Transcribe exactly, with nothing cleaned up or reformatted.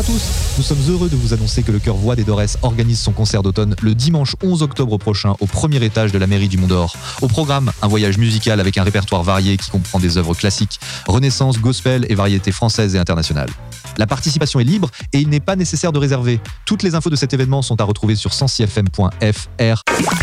tous, nous sommes heureux de vous annoncer que le chœur Voix des Dorès organise son concert d'automne le dimanche onze octobre prochain au premier étage de la mairie du Mont d'Or. Au programme, un voyage musical avec un répertoire varié qui comprend des œuvres classiques, renaissance, gospel et variétés françaises et internationales. La participation est libre et il n'est pas nécessaire de réserver. Toutes les infos de cet événement sont à retrouver sur cent six f m point f r.